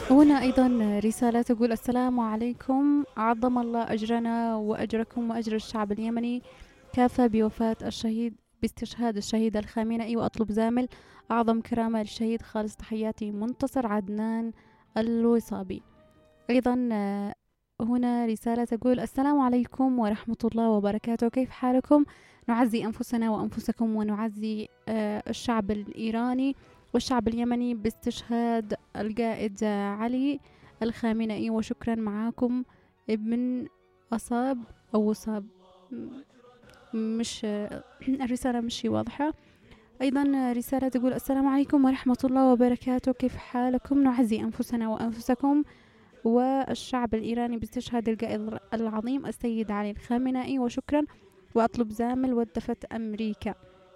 هنا أيضا رسالة تقول: السلام عليكم، عظم الله أجرنا وأجركم وأجر الشعب اليمني كافة بوفاة الشهيد، باستشهاد الشهيد الخامنئي، وأطلب زامل أعظم كرامة للشهيد. خالص تحياتي، منتصر عدنان الوصابي. أيضا هنا رسالة تقول: السلام عليكم ورحمة الله وبركاته، كيف حالكم؟ نعزي أنفسنا وأنفسكم ونعزي الشعب الإيراني والشعب اليمني باستشهاد القائد علي الخامنئي، وشكرا. معاكم ابن أصاب أو وصاب، مش الرسالة مش واضحة. أيضا رسالة تقول: السلام عليكم ورحمة الله وبركاته، كيف حالكم؟ نعزي أنفسنا وأنفسكم والشعب الإيراني باستشهاد القائد العظيم السيد علي الخامنئي، وشكرا. وأطلب زامل ودفة أمريكا.